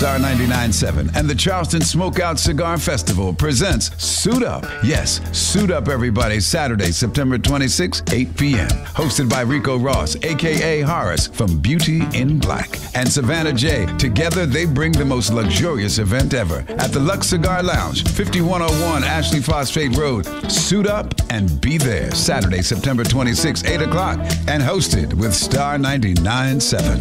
Star 99.7 and the Charleston Smokeout Cigar Festival presents Suit Up. Yes, Suit Up, everybody. Saturday, September 26, 8 p.m. Hosted by Rico Ross, a.k.a. Horace from Beauty in Black, and Savannah J. Together, they bring the most luxurious event ever at the Lux Cigar Lounge, 5101 Ashley Phosphate Road. Suit up and be there. Saturday, September 26, 8 o'clock, and hosted with Star 99.7.